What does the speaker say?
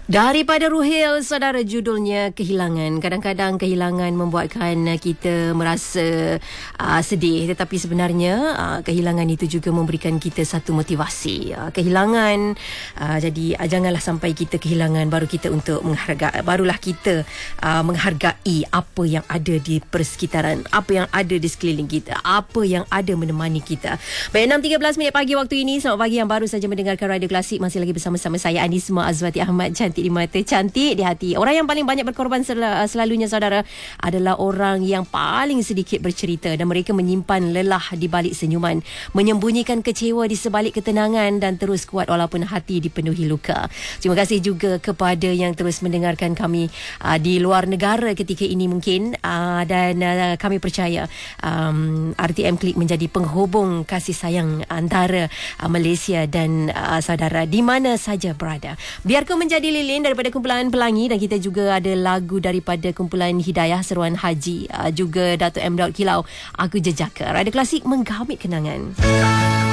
Daripada Ruhil, saudara, judulnya Kehilangan. Kadang-kadang kehilangan membuatkan kita merasa sedih, tetapi sebenarnya kehilangan itu juga memberikan kita satu motivasi. Kehilangan, jadi janganlah sampai kita kehilangan barulah kita menghargai apa yang ada di persekitaran, apa yang ada di sekeliling kita, apa yang ada menemani kita. Baik, 6.13 minit pagi waktu ini. Selamat pagi yang baru saja mendengarkan Radio Klasik. Masih lagi bersama-sama saya Anisma Azwati Ahmad. Cantik di mata, cantik di hati. Orang yang paling banyak berkorban selalunya, saudara, adalah orang yang paling sedikit bercerita, dan mereka menyimpan lelah di balik senyuman, menyembunyikan kecewa di sebalik ketenangan, dan terus kuat walaupun hati dipenuhi luka. Terima kasih juga kepada yang terus mendengarkan kami di luar negara ketika ini mungkin, dan kami percaya RTM Klik menjadi penghubung kasih sayang antara Malaysia dan saudara di mana saja berada. Biarkan menjadi lilin daripada kumpulan Pelangi, dan kita juga ada lagu daripada kumpulan Hidayah Seruan Haji, juga Dato' M. Daud Kilau, Aku Jejaka. Radio Klasik menggamit kenangan.